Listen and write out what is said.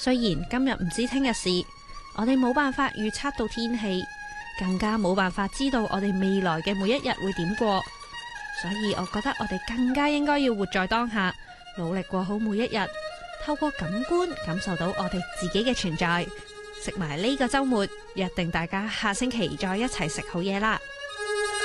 雖然今日唔知聽日事，我哋冇辦法預測到天氣，更加冇辦法知道我哋未來嘅每一日會點過，所以我覺得我哋更加應該要活在當下，努力過好每一日，透過感官感受到我哋自己嘅存在。食埋呢個週末，約定大家下星期再一齊食好嘢啦！